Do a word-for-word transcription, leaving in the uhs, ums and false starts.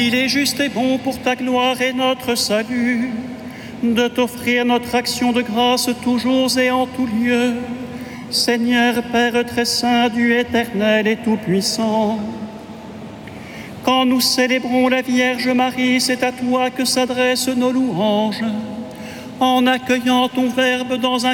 Il est juste et bon pour ta gloire et notre salut de t'offrir notre action de grâce toujours et en tout lieu. Seigneur Père très saint, Dieu éternel et tout-puissant, quand nous célébrons la Vierge Marie, c'est à toi que s'adressent nos louanges, en accueillant ton Verbe dans un